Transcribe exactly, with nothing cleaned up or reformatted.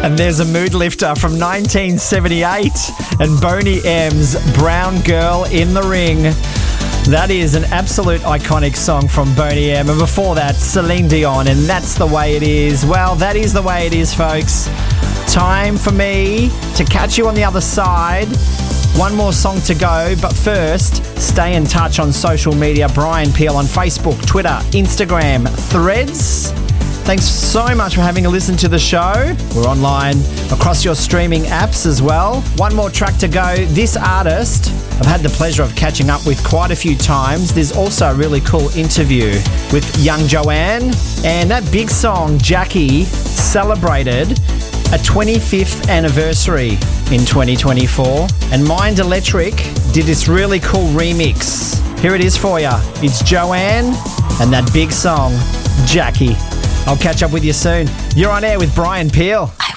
And there's a mood lifter from nineteen seventy-eight and Boney M's Brown Girl in the Ring. That is an absolute iconic song from Boney M. And before that, Celine Dion, and That's the Way It Is. Well, that is the way it is, folks. Time for me to catch you on the other side. One more song to go, but first, stay in touch on social media. Brian Peel on Facebook, Twitter, Instagram, Threads. Thanks so much for having a listen to the show. We're online across your streaming apps as well. One more track to go. This artist, I've had the pleasure of catching up with quite a few times. There's also a really cool interview with young Joanne. And that big song, Jackie, celebrated a twenty-fifth anniversary in twenty twenty-four. And Mind Electric did this really cool remix. Here it is for you. It's Joanne and that big song, Jackie. I'll catch up with you soon. You're on air with Brian Peel.